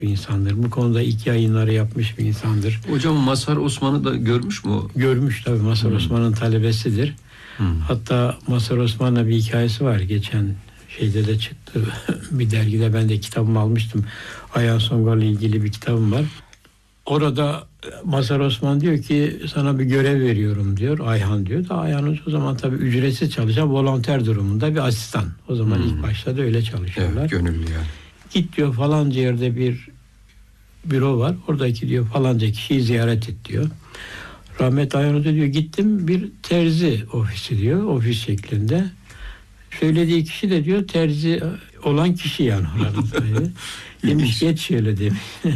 bir insandır. Bu konuda ilk yayınları yapmış bir insandır. Hocam Mazhar Osman'ı da görmüş mü? Görmüş tabii, Mazhar Osman'ın talebesidir. Hatta Mazhar Osman'la bir hikayesi var. Geçen şeyde de çıktı. Bir dergide ben de kitabımı almıştım. Ayhan Songar'la ilgili bir kitabım var. Orada Mazhar Osman diyor ki sana bir görev veriyorum diyor. Ayhan diyor da Ayhan'ın o zaman tabii ücretsiz çalışan volonter durumunda bir asistan. O zaman ilk başta da öyle çalışıyorlar. Evet, gönüllü yani. Git diyor falanca yerde bir büro var. Oradaki diyor falanca kişiyi ziyaret et diyor. Rahmetli Ayhan Hoca diyor gittim bir terzi ofisi diyor. Ofis şeklinde. Söylediği kişi de diyor terzi olan kişi yani. Demiş geç şöyle demiş.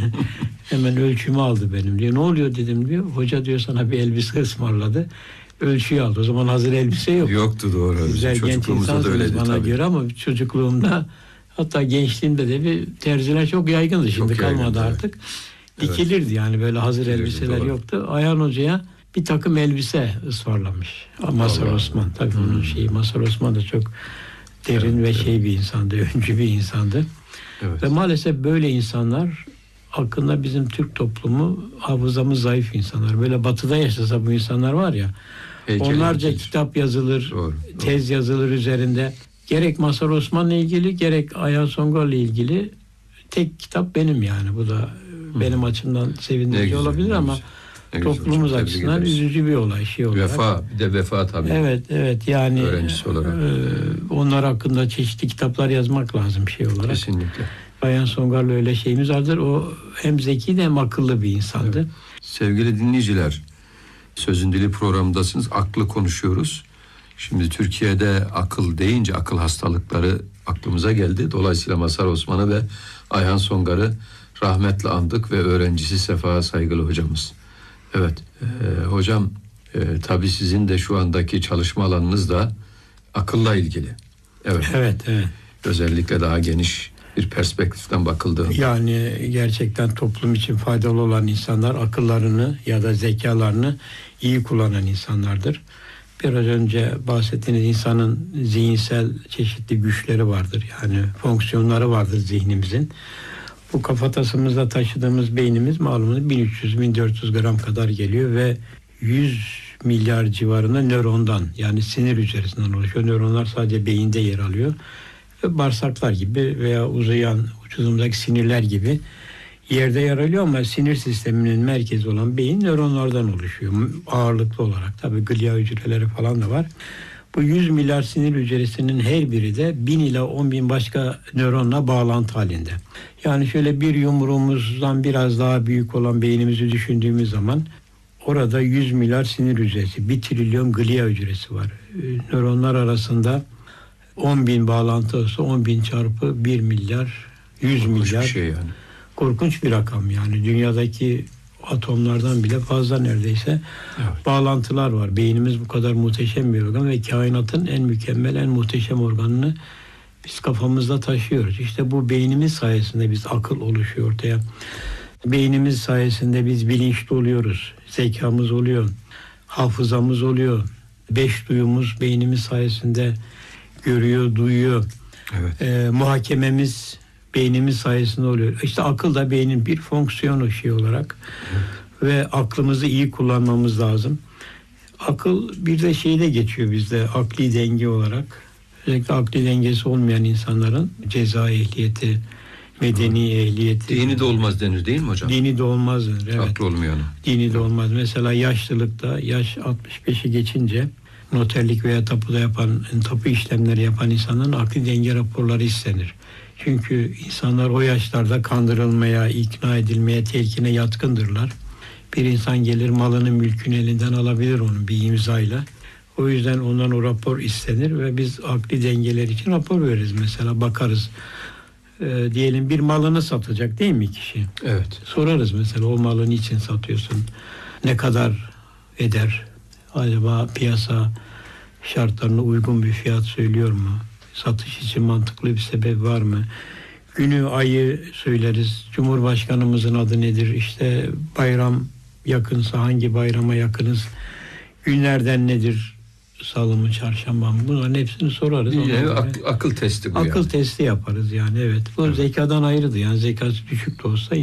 Hemen ölçümü aldı benim diyor. Ne oluyor dedim diyor. Hoca diyor sana bir elbise ısmarladı. Ölçüyü aldı. O zaman hazır elbise yok. Yoktu doğru. Güzel genç insansınız bana tabii. Göre ama çocukluğumda hatta gençliğimde de bir terziler çok yaygındı. Şimdi çok kalmadı yaygındı, artık. Dikilirdi yani böyle hazır elbiseler doğru. Yoktu. Ayhan Hoca'ya bir takım elbise ısmarlamış. Mazhar Osman. Tabii onun şeyi Mazhar Osman da çok derin ve bir insandı. Öncü bir insandı. Evet. Ve maalesef böyle insanlar hakkında bizim Türk toplumu hafızamız zayıf insanlar. Böyle batıda yaşasa bu insanlar var ya onlarca kitap yazılır, tez yazılır üzerinde. Gerek Mazhar Osman'la ilgili gerek Ayhan Songar'la ilgili tek kitap benim yani. Bu da benim açımdan sevindirici olabilir ama toplumumuz açısından üzücü bir olay olarak. Vefa, bir de vefa tabii. Evet yani öğrencisi olarak. Onlar hakkında çeşitli kitaplar yazmak lazım olarak. Kesinlikle. Ayhan Songar'la öyle şeyimiz vardır. O hem zeki de hem akıllı bir insandı. Evet. Sevgili dinleyiciler, Sözün Dili programındasınız. Aklı konuşuyoruz. Şimdi Türkiye'de akıl deyince akıl hastalıkları aklımıza geldi. Dolayısıyla Mazhar Osman'ı ve Ayhan Songar'ı rahmetle andık ve öğrencisi Sefa Saygılı hocamız. Evet, hocam tabii sizin de şu andaki çalışma alanınız da akılla ilgili. Evet. Özellikle daha geniş bir perspektiften bakıldığında. Yani gerçekten toplum için faydalı olan insanlar akıllarını ya da zekalarını iyi kullanan insanlardır. Biraz önce bahsettiğiniz insanın zihinsel çeşitli güçleri vardır. Yani fonksiyonları vardır zihnimizin. Bu kafatasımızda taşıdığımız beynimiz malumunuz 1300-1400 gram kadar geliyor ve 100 milyar civarında nörondan yani sinir hücresinden oluşuyor. Nöronlar sadece beyinde yer alıyor. Ve bağırsaklar gibi veya uzayan vücudumuzdaki sinirler gibi yerde yer alıyor ama sinir sisteminin merkezi olan beyin nöronlardan oluşuyor ağırlıklı olarak. Tabii glia hücreleri falan da var. Bu 100 milyar sinir hücresinin her biri de 1000 ila 10.000 başka nöronla bağlantı halinde. Yani şöyle bir yumruğumuzdan biraz daha büyük olan beynimizi düşündüğümüz zaman orada 100 milyar sinir hücresi, 1 trilyon glia hücresi var. Nöronlar arasında 10.000 bağlantı olsa 10.000 çarpı 1 milyar, 100 korkunç milyar. Bir şey yani. Korkunç bir rakam yani. Dünyadaki atomlardan bile fazla neredeyse bağlantılar var. Beynimiz bu kadar muhteşem bir organ ve kainatın en mükemmel, en muhteşem organını biz kafamızda taşıyoruz. İşte bu beynimiz sayesinde biz akıl oluşuyor ortaya. Beynimiz sayesinde biz bilinçli oluyoruz. Zekamız oluyor. Hafızamız oluyor. 5 duyumuz beynimiz sayesinde görüyor, duyuyor. Muhakememiz beynimiz sayesinde oluyor. İşte akıl da beynin bir fonksiyonu olarak ve aklımızı iyi kullanmamız lazım. Akıl bir de şeyde geçiyor bizde akli denge olarak. Özellikle akli dengesi olmayan insanların ceza ehliyeti, medeni ehliyeti. Dini de olmaz denir değil mi hocam? Dini de olmaz denir. Evet. Aklı olmayan. Dini de olmaz. Mesela yaşlılıkta yaş 65'i geçince noterlik veya tapu işlemleri yapan insanların akli denge raporları istenir. Çünkü insanlar o yaşlarda kandırılmaya, ikna edilmeye, telkine yatkındırlar. Bir insan gelir malını mülkünü elinden alabilir onun bir imzayla. O yüzden ondan o rapor istenir ve biz akli dengeler için rapor veririz. Mesela bakarız. Diyelim bir malını satacak değil mi kişi? Evet. Sorarız mesela o malı niçin satıyorsun? Ne kadar eder? Acaba piyasa şartlarına uygun bir fiyat söylüyor mu? Satış için mantıklı bir sebep var mı? Günü, ayı söyleriz. Cumhurbaşkanımızın adı nedir? İşte bayram yakınsa hangi bayrama yakınız? Günlerden nedir? Salı mı, çarşamba mı? Bunların hepsini sorarız. Akıl testi bu. Akıl testi yaparız yani evet. Bu zekadan ayrıdır. Yani zekası düşük de olsa